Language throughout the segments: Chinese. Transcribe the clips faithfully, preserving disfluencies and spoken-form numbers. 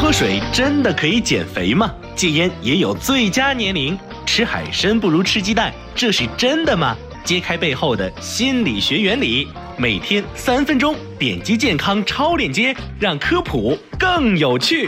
喝水真的可以减肥吗？戒烟也有最佳年龄，吃海参不如吃鸡蛋，这是真的吗？揭开背后的心理学原理，每天三分钟，点击健康超链接，让科普更有趣。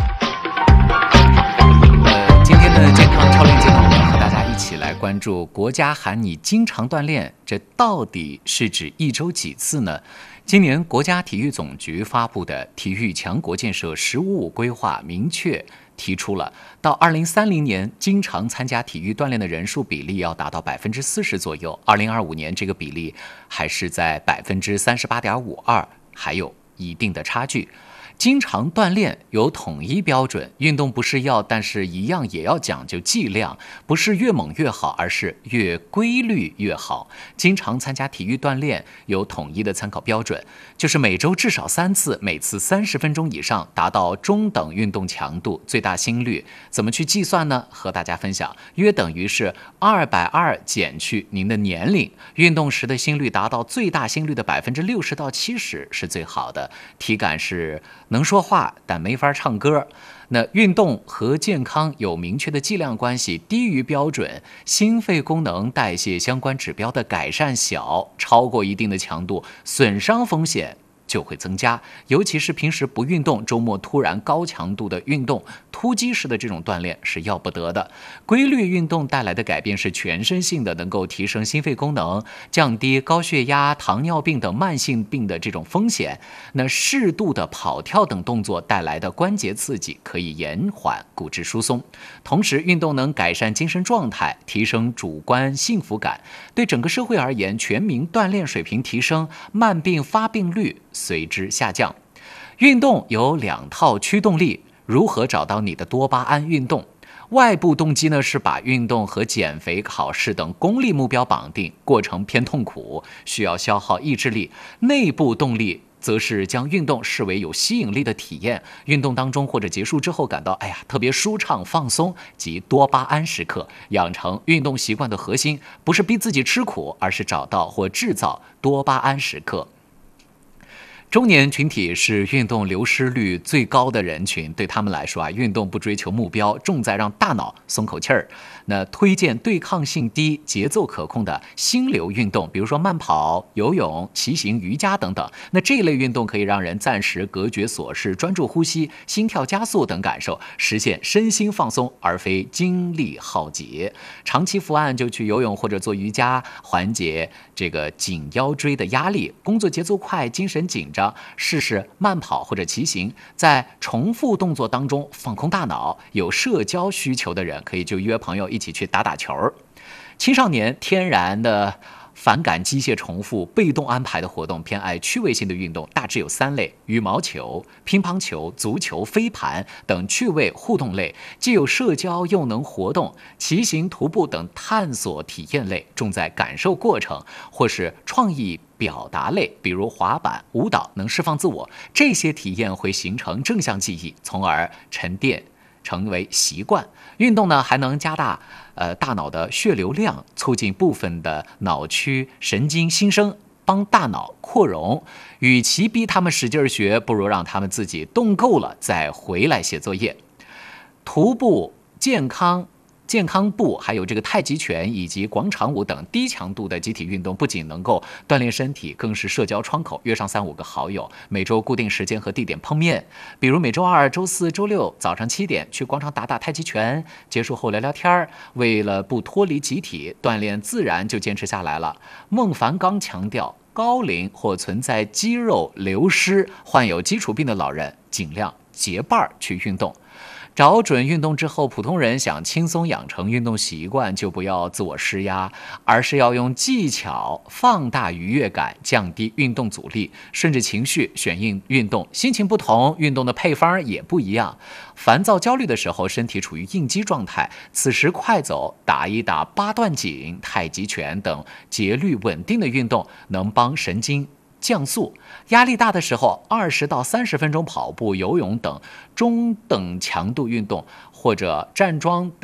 呃，今天的健康超链接呢，我们要和大家一起来关注国家喊你经常锻炼，这到底是指一周几次呢？今年国家体育总局发布的体育强国建设“十五五”规划明确提出了，到二零三零年，经常参加体育锻炼的人数比例要达到百分之四十左右。二零二五年这个比例还是在百分之三十八点五二，还有一定的差距。经常锻炼有统一标准，运动不是药，但是一样也要讲究剂量，不是越猛越好，而是越规律越好。经常参加体育锻炼有统一的参考标准，就是每周至少三次，每次三十分钟以上，达到中等运动强度，最大心率。怎么去计算呢？和大家分享，约等于是二百二减去您的年龄，运动时的心率达到最大心率的百分之六十到七十是最好的，体感是能说话但没法唱歌。那运动和健康有明确的剂量关系，低于标准，心肺功能代谢相关指标的改善小，超过一定的强度，损伤风险就会增加，尤其是平时不运动，周末突然高强度的运动，突击式的这种锻炼是要不得的。规律运动带来的改变是全身性的，能够提升心肺功能，降低高血压、糖尿病等慢性病的这种风险。那适度的跑跳等动作带来的关节刺激可以延缓骨质疏松，同时运动能改善精神状态，提升主观幸福感。对整个社会而言，全民锻炼水平提升，慢病发病率随之下降。运动有两套驱动力，如何找到你的多巴胺运动？外部动机呢，是把运动和减肥、考试等功利目标绑定，过程偏痛苦，需要消耗意志力。内部动力则是将运动视为有吸引力的体验，运动当中或者结束之后感到哎呀特别舒畅放松，即多巴胺时刻。养成运动习惯的核心不是逼自己吃苦，而是找到或制造多巴胺时刻。中年群体是运动流失率最高的人群，对他们来说啊，运动不追求目标，重在让大脑松口气儿。那推荐对抗性低、节奏可控的心流运动，比如说慢跑、游泳、骑行、瑜伽等等。那这类运动可以让人暂时隔绝琐事，专注呼吸、心跳加速等感受，实现身心放松，而非精力耗竭。长期伏案就去游泳或者做瑜伽，缓解这个颈腰椎的压力。工作节奏快、精神紧张，试试慢跑或者骑行，在重复动作当中放空大脑。有社交需求的人可以就约朋友一起去打打球。青少年天然的反感机械重复、被动安排的活动，偏爱趣味性的运动，大致有三类：羽毛球、乒乓球、足球、飞盘等趣味互动类，既有社交又能活动；骑行、徒步等探索体验类，重在感受过程；或是创意表达类，比如滑板、舞蹈，能释放自我。这些体验会形成正向记忆，从而沉淀成为习惯。运动呢，还能加大呃大脑的血流量，促进部分的脑区神经新生，帮大脑扩容。与其逼他们使劲学，不如让他们自己动够了再回来写作业。徒步、健康健康步，还有这个太极拳以及广场舞等低强度的集体运动，不仅能够锻炼身体，更是社交窗口。约上三五个好友，每周固定时间和地点碰面，比如每周二、周四周六早上七点去广场打打太极拳，结束后聊聊天。为了不脱离集体，锻炼自然就坚持下来了。孟凡刚强调，高龄或存在肌肉流失、患有基础病的老人，尽量结伴去运动。找准运动之后，普通人想轻松养成运动习惯，就不要自我施压，而是要用技巧放大愉悦感，降低运动阻力，顺着情绪选应运动。心情不同，运动的配方也不一样。烦躁焦虑的时候，身体处于应激状态，此时快走、打一打八段锦、太极拳等节律稳定的运动，能帮神经降速。压力大的时候，二十到三十分钟跑步、游泳等中等强度运动，或者站桩等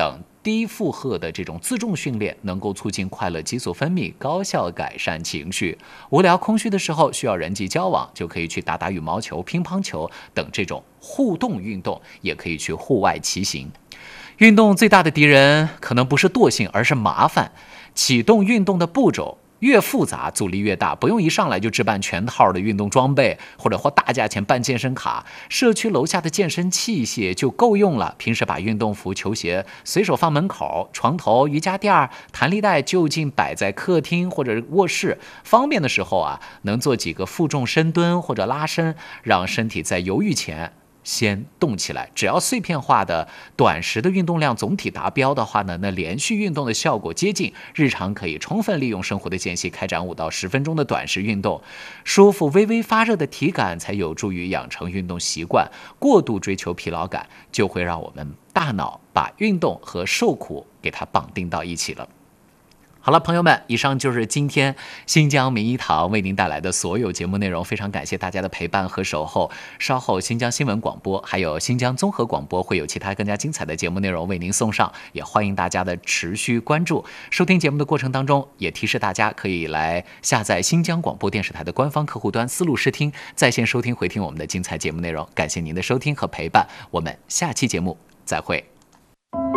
低负荷的这种自重训练能够促进快乐激素分泌，高效改善情绪。无聊空虚的时候需要人际交往，就可以去打打羽毛球、乒乓球等这种互动运动，也可以去户外骑行。运动最大的敌人可能不是惰性，而是麻烦。启动运动的步骤越复杂，阻力越大，不用一上来就置办全套的运动装备，或者花大价钱办健身卡，社区楼下的健身器械就够用了。平时把运动服、球鞋随手放门口、床头、瑜伽垫、弹力带就近摆在客厅或者卧室，方便的时候啊，能做几个负重深蹲或者拉伸，让身体在犹豫前先动起来。只要碎片化的短时的运动量总体达标的话呢，那连续运动的效果接近。日常可以充分利用生活的间隙开展五到十分钟的短时运动，舒服微微发热的体感才有助于养成运动习惯。过度追求疲劳感，就会让我们大脑把运动和受苦给它绑定到一起了。好了，朋友们，以上就是今天新疆名医堂为您带来的所有节目内容，非常感谢大家的陪伴和守候。稍后新疆新闻广播还有新疆综合广播会有其他更加精彩的节目内容为您送上，也欢迎大家的持续关注。收听节目的过程当中，也提示大家可以来下载新疆广播电视台的官方客户端思路视听，在线收听回听我们的精彩节目内容。感谢您的收听和陪伴，我们下期节目再会。